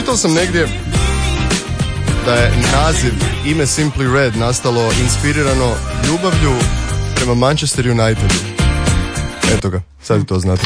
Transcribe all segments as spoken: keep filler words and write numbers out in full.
Pročitao sam negdje da je naziv, ime Simply Red nastalo inspirirano ljubavlju prema Manchester Unitedu. Eto ga, sad to znate.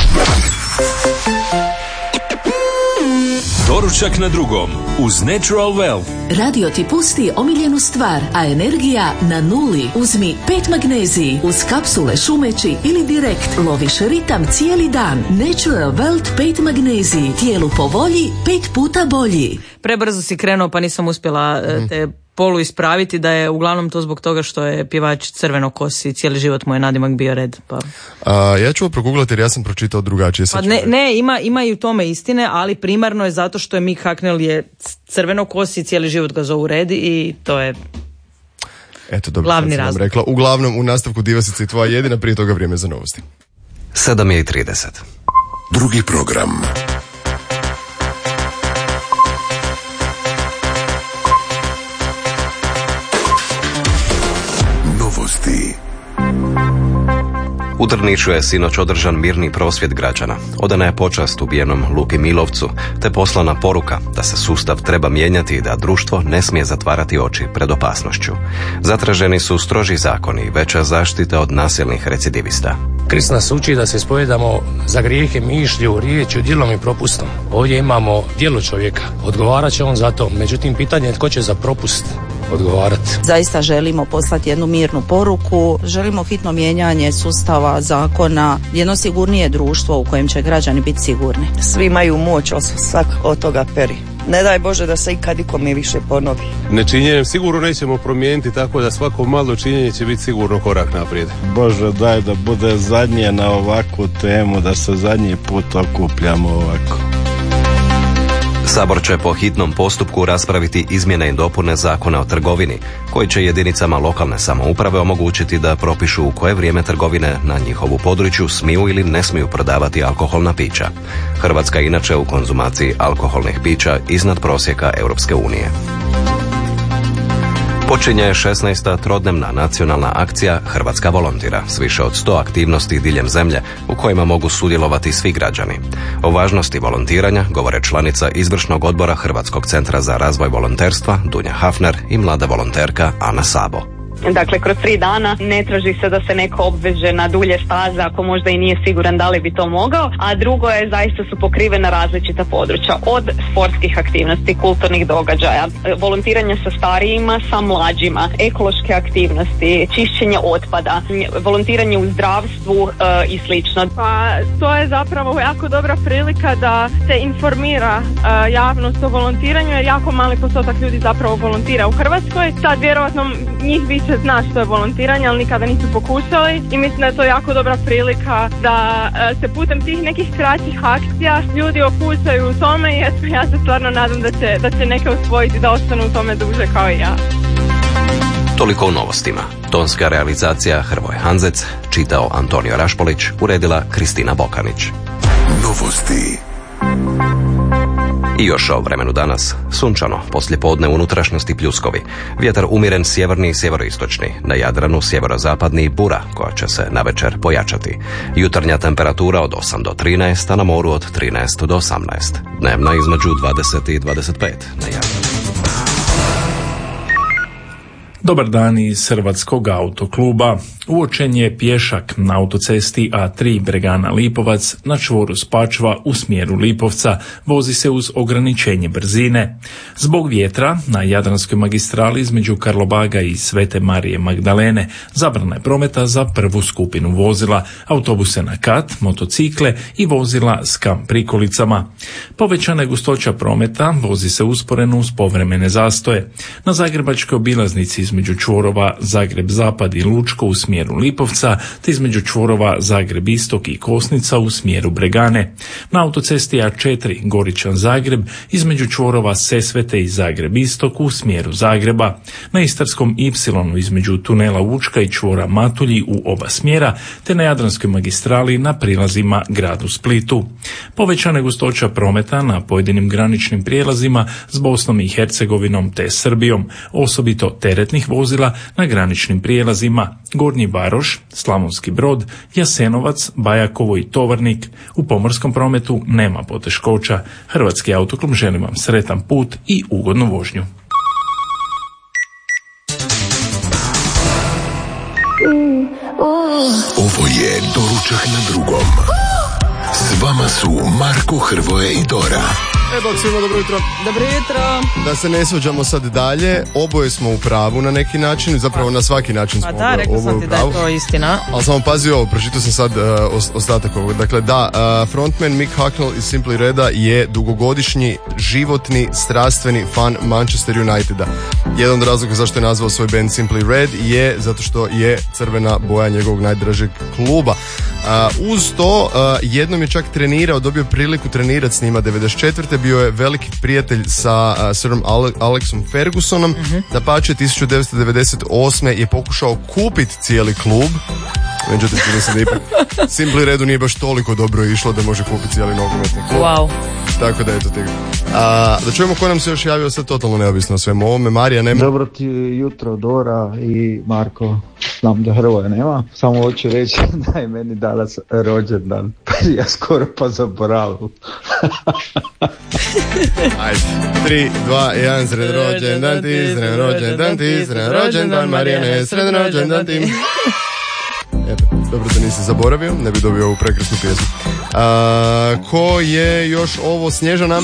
Doručak na drugom uz Natural Wealth. Radio ti pusti omiljenu stvar, a energija na nuli. Uzmi pet magneziji uz kapsule šumeći ili direkt loviš ritam cijeli dan. Natural Wealth pet magneziji. Tijelu po volji, pet puta bolji. Prebrzo si krenuo pa nisam uspjela te polu ispraviti da je uglavnom to zbog toga što je pjevač Crvenokos i cijeli život mu je nadimak bio Red. Pa. A, ja ću ovo proguglati jer ja sam pročitao drugačije. Pa ne, ne ima, ima i u tome istine, ali primarno je zato što je Mick Hucknall je Crvenokos i cijeli život ga zovu Red i to je Eto, dobro, glavni razlog. Rekla. Uglavnom, u nastavku Divasice i tvoja jedina, prije toga vrijeme za novosti. sedam i trideset. Drugi program. Novosti. U Drnišu je sinoć održan mirni prosvjed građana. Odana je počast ubijenom Luki Milovcu, te poslana poruka da se sustav treba mijenjati i da društvo ne smije zatvarati oči pred opasnošću. Zatraženi su stroži zakoni i veća zaštita od nasilnih recidivista. Krist nas uči da se spovedamo za grijehe mišlju, riječju, djelom i propustom. Ovdje imamo djelo čovjeka. Odgovarat će on za to. Međutim, pitanje je tko će za propust odgovarati. Zaista želimo poslati jednu mirnu poruku. Želimo hitno mijenjanje sustava, zakona, jedno sigurnije društvo u kojem će građani biti sigurni. Svi imaju moć, svak od toga peri. Ne daj Bože da se ikad ikome više ponovi. Nečinjenjem sigurno nećemo promijeniti, tako da svako malo činjenje će biti sigurno korak naprijed. Bože, daj da bude zadnje na ovakvu temu, da se zadnji put okupljamo ovako. Sabor će po hitnom postupku raspraviti izmjene i dopune Zakona o trgovini, koji će jedinicama lokalne samouprave omogućiti da propišu u koje vrijeme trgovine na njihovu području smiju ili ne smiju prodavati alkoholna pića. Hrvatska je inače u konzumaciji alkoholnih pića iznad prosjeka Europske unije. Počinje šesnaesta trodnevna nacionalna akcija Hrvatska volontira s više od sto aktivnosti diljem zemlje u kojima mogu sudjelovati svi građani. O važnosti volontiranja govore članica izvršnog odbora Hrvatskog centra za razvoj volonterstva Dunja Hafner i mlada volonterka Ana Sabo. Dakle, kroz tri dana ne traži se da se neko obveže na dulje staze ako možda i nije siguran da li bi to mogao, a drugo je zaista su pokrivena različita područja, od sportskih aktivnosti, kulturnih događaja, volontiranja sa starijima, sa mlađima, ekološke aktivnosti, čišćenje otpada, volontiranje u zdravstvu e, i slično. Pa to je zapravo jako dobra prilika da se informira e, javnost o volontiranju, jer jako mali postotak ljudi zapravo volontira u Hrvatskoj. Sad vjerovatno njih više zna što je volontiranje, ali nikada nisu pokušali i mislim da je to jako dobra prilika da e, se putem tih nekih kraćih akcija ljudi opuštaju u tome i eto, ja se stvarno nadam da će, da će neke usvojiti da ostanu u tome duže kao i ja. Toliko u novostima. Tonska realizacija Hrvoje Hanzec, čitao Antonio Rašpolić, uredila Kristina Bokanić. Novosti. I još o vremenu danas. Sunčano, poslijepodne unutrašnjosti pljuskovi. Vjetar umiren sjeverni i sjeveroistočni. Na Jadranu sjeverozapadni bura, koja će se navečer pojačati. Jutarnja temperatura od osam do trinaest, a na moru od trinaest do osamnaest. Dnevna između dvadeset i dvadeset pet na Jadranu. Dobar dan iz Hrvatskog autokluba. Uočen je pješak na autocesti A tri Bregana Lipovac na čvoru Spačva u smjeru Lipovca. Vozi se uz ograničenje brzine. Zbog vjetra na Jadranskoj magistrali između Karlobaga i Svete Marije Magdalene zabrana je prometa za prvu skupinu vozila, autobuse na kat, motocikle i vozila s kamp prikolicama. Povećana je gustoća prometa, vozi se usporeno uz povremene zastoje. Na zagrebačkoj obilaznici između čvorova Zagreb Zapad i Lučko u smjeru Lipovca, te između čvorova Zagreb Istok i Kosnica u smjeru Bregane. Na autocesti A četiri Goričan Zagreb između čvorova Sesvete i Zagreb Istok u smjeru Zagreba. Na Istarskom Y između tunela Učka i čvora Matulji u oba smjera, te na Jadranskoj magistrali na prilazima gradu Splitu. Povećana je gustoća prometa na pojedinim graničnim prijelazima s Bosnom i Hercegovinom te Srbijom, osobito teretnih vozila na graničnim prijelazima Gornje Donji Varoš, Slavonski Brod, Jasenovac, Bajakovo i Tovarnik. U pomorskom prometu nema poteškoća. Hrvatski autoklub želi vam sretan put i ugodnu vožnju. Ovo je Doručak na drugom. S vama su Marko, Hrvoje i Dora. E, bok svima, dobro jutro. Dobro jutro. Da se ne svađamo sad dalje, oboje smo u pravu na neki način, zapravo na svaki način smo pa da, rekao sam ti da je to istina. Ali samo pazi ovo, pročitao sam sad uh, ostatak ovog. Dakle, da, uh, frontman Mick Hucknall iz Simply Reda je dugogodišnji životni, strastveni fan Manchester Uniteda. Jedan od razloga zašto je nazvao svoj band Simply Red je zato što je crvena boja njegovog najdražeg kluba. Uh, uz to, uh, jednom je čak trenirao, dobio priliku trenirati s njima devedeset četvrte bio je veliki prijatelj sa uh, Sirom Ale- Alexom Fergusonom. Uh-huh. Dapače, tisuću devetsto devedeset osme je pokušao kupiti cijeli klub. Međutim, čini se da ipak Simply Redu nije baš toliko dobro išlo da može kupiti cijeli nogometni klub. Wow. Tako da je to tega. A, da čujemo ko nam se još javio, sad totalno neovisno o svemu ovome. Marija nema. Dobro ti jutro, Dora i Marko. Znam da Hrvoje nema. Samo hoću reći da je meni danas rođendan. Ja skoro pa zaboravim. Ajde. tri, dva, jedan, sredan rođendan ti, sredan rođendan ti, sredan rođendan Marijane, sredan rođendan ti. Eto, dobro da nisi zaboravio, ne bi dobio ovu prekrasnu pjesmu. A, ko je još ovo, Snježana?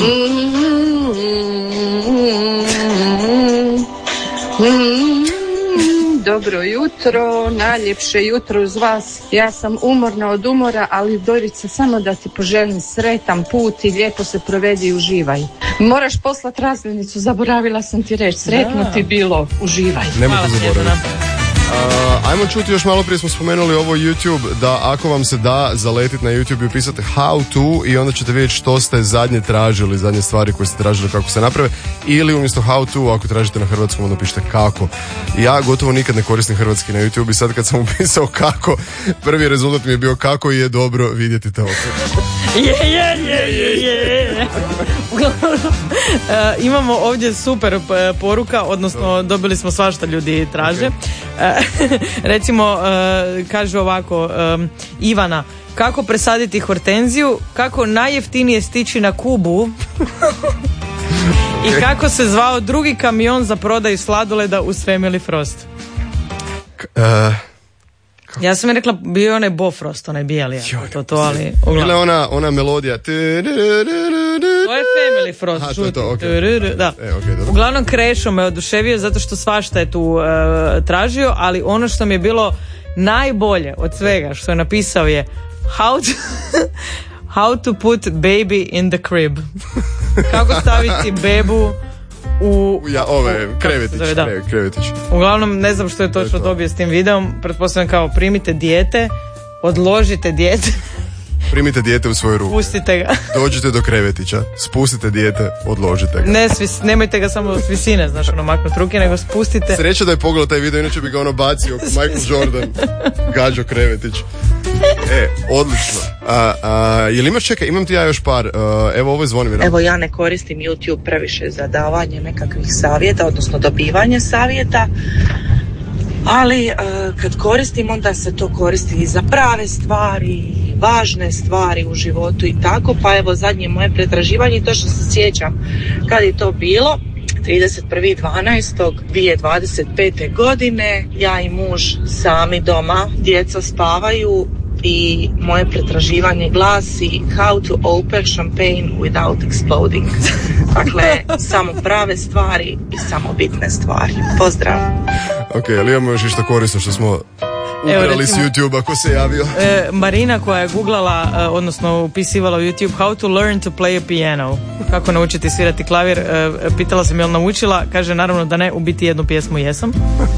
Dobro jutro, najljepše jutro uz vas. Ja sam umorna od umora, ali Dorica, samo da ti poželim sretan put i lijepo se provedi i uživaj. Moraš poslati razglednicu, zaboravila sam ti reći. Sretno ti bilo, uživaj. Nemojte zaboraviti. Uh, ajmo čuti, još malo prije smo spomenuli ovo YouTube, da ako vam se da zaletiti na YouTube i upisati how to i onda ćete vidjeti što ste zadnje tražili, zadnje stvari koje ste tražili kako se naprave, ili umjesto how to ako tražite na hrvatskom onda pišete kako. Ja gotovo nikad ne koristim hrvatski na YouTube i sad kad sam upisao kako, prvi rezultat mi je bio kako je dobro vidjeti to opet. Je, je, je, je, je. Uh, imamo ovdje super uh, poruka, odnosno dobili smo svašta ljudi traže. Okay. Uh, recimo, uh, kaže ovako, um, Ivana, kako presaditi hortenziju, kako najjeftinije stići na Kubu i kako se zvao drugi kamion za prodaju sladoleda uz Family Frost. Uh. Ja sam je rekla, bio onaj Bofrost, onaj bijeli, ja, to, to, ali... Bila ona, ona melodija... To je Family Frost, Aha, čuti. To je to, okay. Da. E, okay, uglavnom Krešo me oduševio zato što svašta je tu uh, tražio, ali ono što mi je bilo najbolje od svega što je napisao je how to, how to put baby in the crib. Kako staviti bebu u... Ja, ove, krevetić, zove, da. krevetić. Uglavnom, ne znam što je točno to dobio s tim videom. Pretpostavljam kao primite dijete, odložite dijete. Primite dijete u svoju ruku. Pustite ga. Dođite do krevetića, spustite dijete, odložite ga. Ne, svis, nemojte ga samo s visine, znaš, ono, maknut ruke, nego spustite. Sreća da je pogledao taj video, inače bi ga ono bacio oko Michael Jordan, gađo krevetić. E, odlično. A, a, jel imaš, čekaj, imam ti ja još par, uh, evo ovo je Zvonimir. Evo, ja ne koristim YouTube previše za davanje nekakvih savjeta, odnosno dobivanje savjeta, ali uh, kad koristim, onda se to koristi i za prave stvari, važne stvari u životu i tako, pa evo zadnje moje pretraživanje, to što se sjećam kad je to bilo, trideset prvog dvanaestog dvije tisuće dvadeset pete. godine, ja i muž sami doma, djeca spavaju i moje pretraživanje glasi how to open champagne without exploding. Dakle, samo prave stvari i samo bitne stvari. Pozdrav. Ok, ali imamo još što korisno što smo uprali s YouTube ako se javio. E, Marina koja je googlala, odnosno upisivala u YouTube how to learn to play a piano. Kako naučiti svirati klavir. E, pitala sam je li naučila, kaže naravno da ne, u biti jednu pjesmu jesam.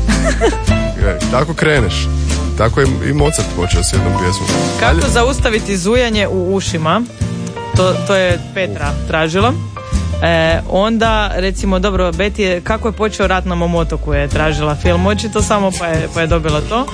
E, tako kreneš. Tako je i Mozart počeo s jednom pjesmom. Kako Dalje? Zaustaviti zujanje u ušima? To, to je Petra tražila. E, onda recimo dobro, Betty je kako je počeo rat na mom otoku je tražila film očito samo pa je, pa je dobila to.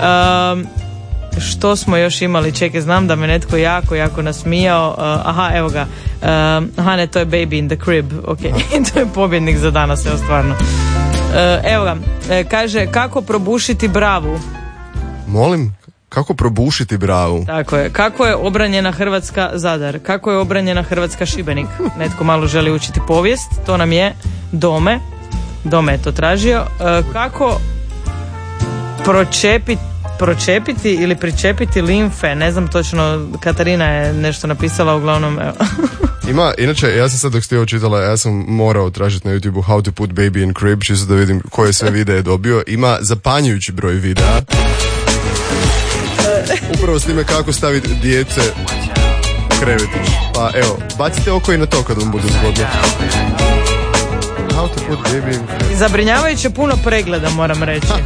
E, što smo još imali? Čekaj, znam da me netko jako jako nasmijao. E, aha, evo ga. E, aha, ne, to je Baby in the Crib. Ok, to je pobjednik za danas, evo stvarno. E, evo ga. E, kaže kako probušiti bravu. Molim? Kako probušiti bravu? Tako je. Kako je obranjena Hrvatska Zadar? Kako je obranjena Hrvatska Šibenik? Netko malo želi učiti povijest. To nam je Dome. Dome je to tražio. E, kako pročepiti pročepiti ili pričepiti limfe? Ne znam točno, Katarina je nešto napisala, uglavnom evo. Ima, inače, ja sam sad dok ste ovo čitala, ja sam morao tražiti na YouTube how to put baby in crib, čisto da vidim koje sve videe dobio. Ima zapanjujući broj videa. Upravo s time kako staviti dijete u krevetić. Pa evo, bacite oko i na to kad vam bude zgodno. How to put baby in crib. Zabrinjavajuće puno pregleda, moram reći.